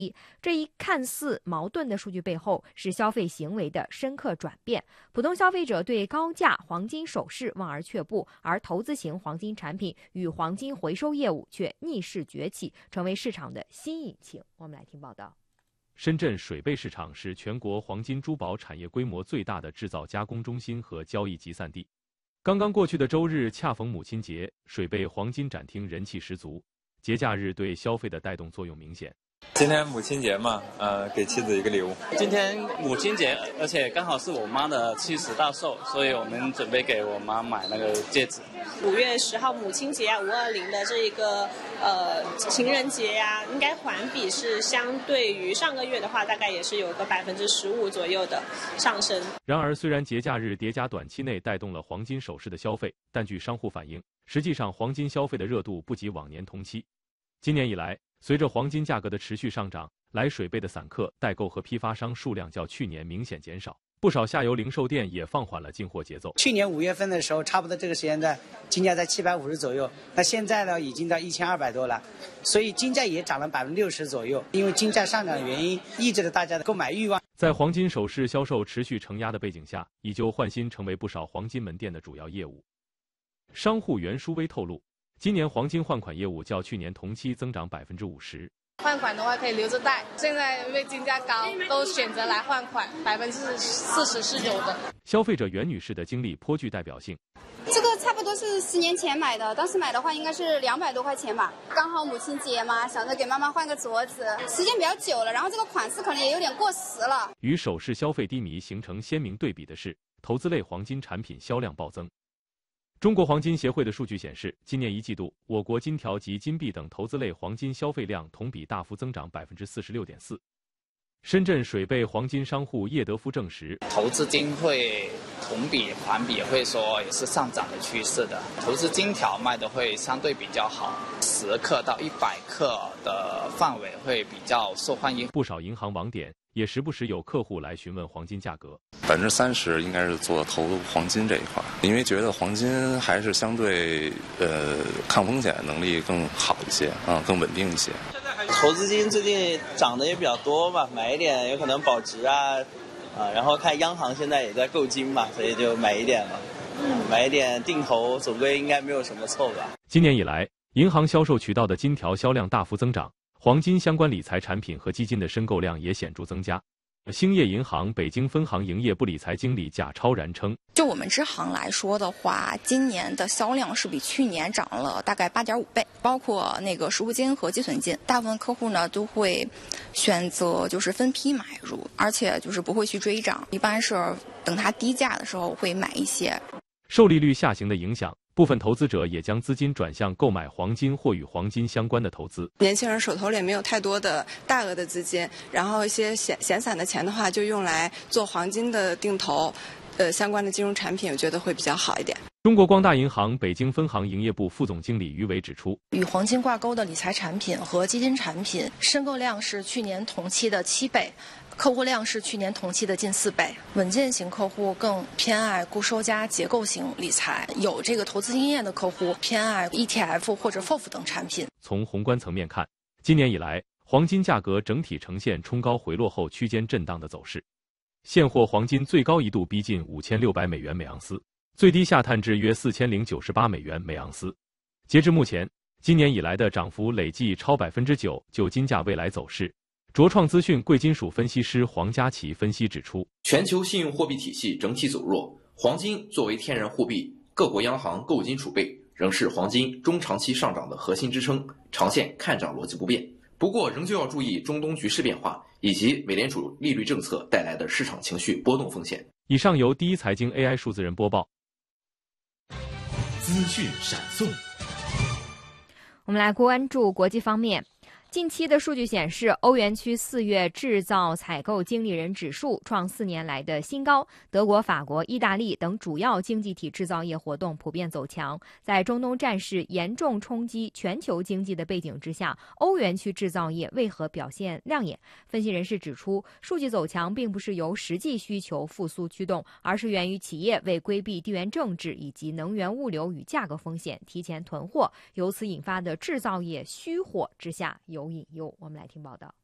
这一看似矛盾的数据背后，是消费行为的深刻转变。普通消费者对高价黄金首饰望而却步，而投资型黄金产品与黄金回收业务却逆势崛起，成为市场的新引擎。我们来听报道。 深圳水贝市场是全国黄金珠宝产业规模最大的制造加工中心和交易集散地。刚刚过去的周日恰逢母亲节，水贝黄金展厅人气十足，节假日对消费的带动作用明显。 今天母亲节嘛，给妻子一个礼物。 今天母亲节，而且刚好是我妈的70大寿，所以我们准备给我妈买那个戒指。 5月10号母亲节啊，520的这个情人节呀，应该环比是相对于上个月的话，大概也是有个15%左右的上升。 然而，虽然节假日叠加短期内带动了黄金首饰的消费，但据商户反映，实际上黄金消费的热度不及往年同期。今年以来，随着黄金价格的持续上涨，来水贝的散客、代购和批发商数量较去年明显减少，不少下游零售店也放缓了进货节奏。 去年5月份的时候，差不多这个时间段，金价在750左右，那现在呢，已经到1200多了，所以金价也涨了60%左右。因为金价上涨的原因，抑制了大家的购买欲望。 在黄金首饰销售持续承压的背景下，以旧换新成为不少黄金门店的主要业务。商户袁淑薇透露，今年黄金换款业务较去年同期增长50%。 换款的话可以留着戴，现在因为金价高，都选择来换款，40%是有的。 消费者袁女士的经历颇具代表性。 这个差不多是10年前买的，当时买的话应该是200多块钱吧。刚好母亲节嘛，想着给妈妈换个镯子，时间比较久了，然后这个款式可能也有点过时了。 与首饰消费低迷形成鲜明对比的是，投资类黄金产品销量暴增。中国黄金协会的数据显示，今年1季度，我国金条及金币等投资类黄金消费量同比大幅增长46.4%。深圳水贝黄金商户叶德夫证实， 投资金会同比环比会说也是上涨的趋势的，投资金条卖的会相对比较好，10克到100克的范围会比较受欢迎。 不少银行网点也时不时有客户来询问黄金价格。 30%应该是做投黄金这一块，因为觉得黄金还是相对抗风险能力更好一些更稳定一些。 投资金最近涨得也比较多吧，买一点有可能保值然后看央行现在也在购金嘛，所以就买一点嘛，买一点定投，总归应该没有什么错吧。 今年以来，银行销售渠道的金条销量大幅增长，黄金相关理财产品和基金的申购量也显著增加。兴业银行北京分行营业部理财经理贾超然称， 就我们支行来说的话，今年的销量是比去年涨了大概8.5倍，包括那个实物金和积存金，大部分客户呢都会选择就是分批买入，而且就是不会去追涨，一般是等它低价的时候会买一些。 受利率下行的影响，部分投资者也将资金转向购买黄金或与黄金相关的投资。 年轻人手头里没有太多的大额的资金，然后一些闲散的钱的话，就用来做黄金的定投，相关的金融产品，我觉得会比较好一点。 中国光大银行北京分行营业部副总经理于伟指出， 与黄金挂钩的理财产品和基金产品申购量是去年同期的7倍。客户量是去年同期的近4倍，稳健型客户更偏爱固收加结构型理财，有这个投资经验的客户偏爱 ETF 或者 FOF 等产品。 从宏观层面看，今年以来，黄金价格整体呈现冲高回落后区间震荡的走势。现货黄金最高一度逼近5600美元每盎司，最低下探至约4098美元每盎司。截至目前，今年以来的涨幅累计超9%。就金价未来走势，卓创资讯贵金属分析师黄佳琪分析指出， 全球信用货币体系整体走弱，黄金作为天然货币，各国央行购金储备仍是黄金中长期上涨的核心支撑，长线看涨逻辑不变。不过仍旧要注意中东局势变化以及美联储利率政策带来的市场情绪波动风险。 以上由第一财经 AI 数字人播报。 资讯闪送， 我们来关注国际方面。近期的数据显示，欧元区4月制造采购经理人指数创4年来的新高。德国、法国、意大利等主要经济体制造业活动普遍走强。在中东战事严重冲击全球经济的背景之下，欧元区制造业为何表现亮眼？分析人士指出，数据走强并不是由实际需求复苏驱动，而是源于企业为规避地缘政治以及能源物流与价格风险提前囤货，由此引发的制造业虚火之下有隐忧。我们来听报道。